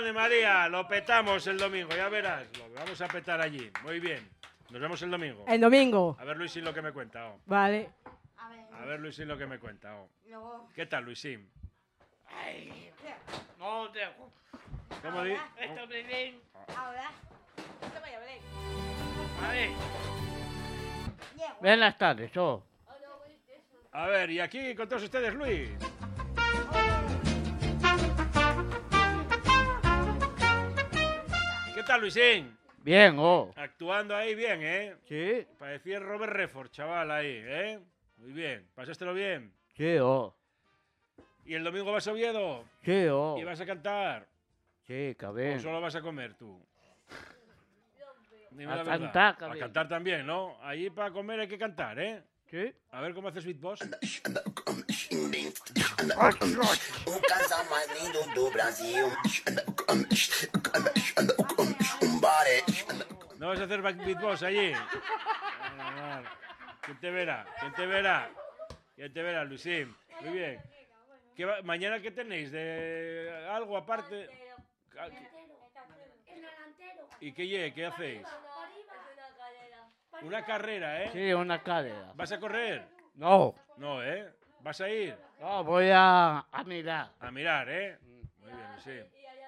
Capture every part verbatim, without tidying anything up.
grande, María. Lo petamos el domingo, ya verás. Lo vamos a petar allí. Muy bien. Nos vemos el domingo. El domingo. A ver, Luisín, lo que me cuenta. Oh. Vale. A ver. A ver, Luisín, lo que me cuenta. Oh. Luego. ¿Qué tal, Luisín? Ay, no dejo. ¿Cómo di? Esto me bien. Ahora. A ver, Llego. buenas tardes, oh. A ver, y aquí con todos ustedes, Luis. ¿Qué tal, Luisín? Bien, oh. Actuando ahí bien, ¿eh? Sí, Parecía Robert Redford, chaval, ahí, ¿eh? Muy bien. ¿Pasástelo bien? sí, oh. ¿Y el domingo vas a Oviedo? Sí, oh. ¿Y vas a cantar? Sí, ¿O cabrón. solo vas a comer tú? Dime A la verdad. cantar, A cabrón. cantar también, ¿no? Allí para comer hay que cantar, ¿eh? Sí. A ver cómo haces beatbox. O casal mais lindo do Brasil. Um bare. ¿No vas a hacer back- beatbox allí? Vale, vale. ¿Quién te verá? ¿Quién te verá? ¿Quién te verá, Luisín? Muy bien. ¿Qué va- ¿Mañana qué tenéis? ¿De algo aparte? ¿Y qué, lle- qué hacéis? Una carrera, ¿eh? Sí, una cadera. ¿Vas a correr? No, No, ¿eh? ¿Vas a ir? no, voy a, a mirar. A mirar, ¿eh? Muy bien, Luisín.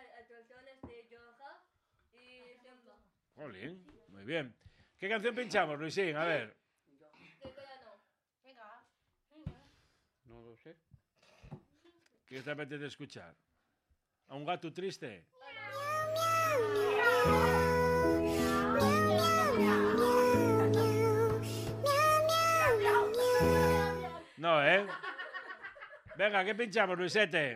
Jolín, muy bien. ¿Qué canción pinchamos, Luisín? A ver. No lo sé. ¿Qué te apetece escuchar? ¿A un gato triste? No, ¿eh? Venga, ¿qué pinchamos, Luisete?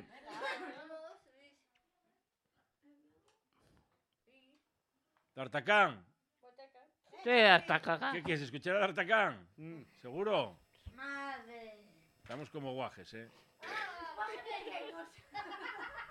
¿D'Artacán? Sí, hasta cagar. ¿Qué quieres, escuchar a D'Artacán? Mm. ¿Seguro? Madre. Estamos como guajes, ¿eh?